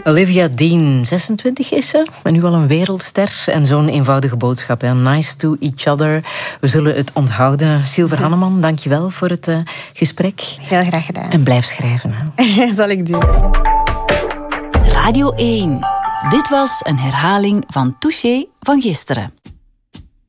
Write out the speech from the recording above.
Olivia Dean, 26 is ze, maar nu al een wereldster. En zo'n eenvoudige boodschap, hè. Nice to each other. We zullen het onthouden. Silver Hanneman, dank je wel voor het gesprek. Heel graag gedaan. En blijf schrijven. Hè. Zal ik doen. Radio 1. Dit was een herhaling van Touché van gisteren.